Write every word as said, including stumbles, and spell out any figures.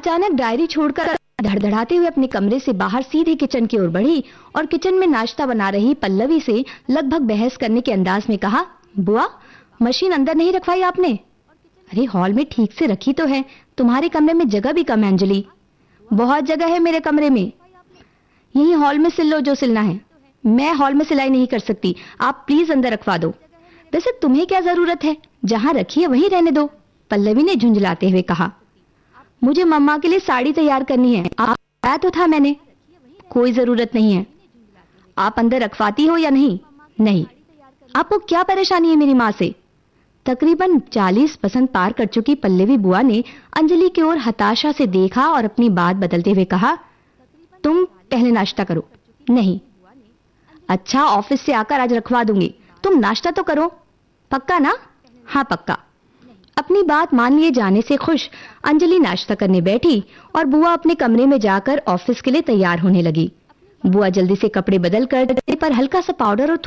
अचानक डायरी छोड़कर धड़धड़ाते हुए अपने कमरे से बाहर सीधे किचन की ओर बढ़ी और किचन में नाश्ता बना रही पल्लवी से लगभग बहस करने के अंदाज में कहा, बुआ, मशीन अंदर नहीं रखवाई आपने? अरे हॉल में ठीक से रखी तो है, तुम्हारे कमरे में जगह भी कम है अंजलि। बहुत जगह है मेरे कमरे में, यही हॉल में सिल लो जो सिलना है। मैं हॉल में सिलाई नहीं कर सकती, आप प्लीज अंदर रखवा दो। वैसे तुम्हें क्या जरूरत है, जहां रखी है वहीं रहने दो, पल्लवी ने झुंझलाते हुए कहा। मुझे मम्मा के लिए साड़ी तैयार करनी है, आया तो था मैंने। कोई जरूरत नहीं है, आप अंदर रखवाती हो या नहीं? नहीं। आपको क्या परेशानी है मेरी माँ से? तकरीबन चालीस पसंद पार कर चुकी पल्लवी बुआ ने अंजलि की ओर हताशा से देखा और अपनी बात बदलते हुए कहा, तुम पहले नाश्ता करो। नहीं। अच्छा, ऑफिस से आकर आज रखवा दूंगी, तुम नाश्ता तो करो। पक्का ना? हाँ पक्का। अपनी बात मान लिए जाने से खुश अंजलि नाश्ता करने बैठी और बुआ अपने कमरे में जाकर ऑफिस के लिए तैयार होने लगी। बुआ जल्दी से कपड़े बदल कर पर हल्का सा पाउडर और